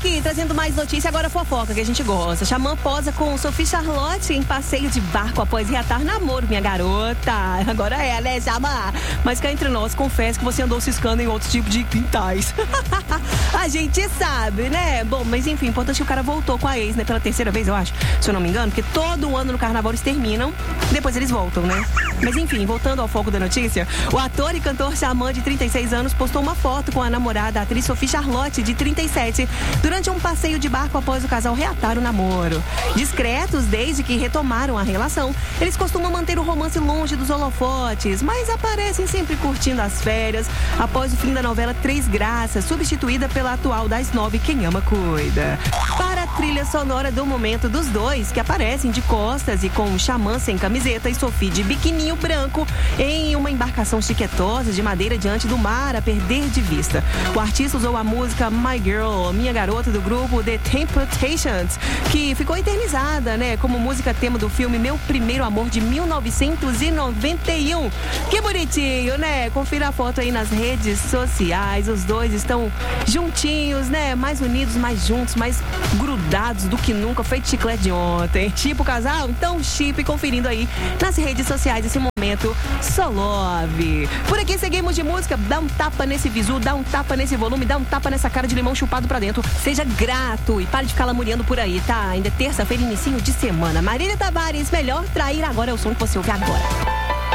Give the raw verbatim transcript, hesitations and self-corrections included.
aqui, trazendo mais notícia, agora fofoca que a gente gosta. Xamã posa com Sophie Charlotte em passeio de barco após reatar namoro, minha garota. Agora é, né, Xamã? Mas cá entre nós, confesso que você andou ciscando em outro tipo de quintais. A gente sabe, né? Bom, mas enfim, importante que o cara voltou com a ex, né? Pela terceira vez, eu acho, se eu não me engano, porque todo ano no carnaval eles terminam, depois eles voltam, né? Mas enfim, voltando ao foco da notícia, o ator e cantor Xamã, de trinta e seis anos, postou uma foto com a namorada, a atriz Sophie Charlotte, de trinta e sete, durante um passeio de barco após o casal reatar o namoro. Discretos desde que retomaram a relação, eles costumam manter o romance longe dos holofotes, mas aparecem sempre curtindo as férias após o fim da novela Três Graças, substituída pela atual das nove Quem Ama Cuida. Para a trilha sonora do momento dos dois, que aparecem de costas e com Xamã sem camiseta e Sophie de biquininho branco em uma embarcação chiquetosa de madeira diante do mar a perder de vista. O artista usou a música My Girl, Minha Garota, do grupo The Temptations, que ficou eternizada, né, como música tema do filme Meu Primeiro Amor, de mil novecentos e noventa e um. Que bonitinho, né? Confira a foto aí nas redes sociais. Os dois estão juntinhos, né? Mais unidos, mais juntos, mais grudados do que nunca. Feito chiclete de ontem. Tipo casal? Então, chip, conferindo aí nas redes sociais esse momento Solove. Por aqui seguimos de música. Dá um tapa nesse visu, dá um tapa nesse volume, dá um tapa nessa cara de limão chupado pra dentro. Seja grato e pare de ficar lamuriando por aí, tá? Ainda é terça-feira, inicinho de semana. Marília Tavares, Melhor Trair Agora, é o som que você ouve agora.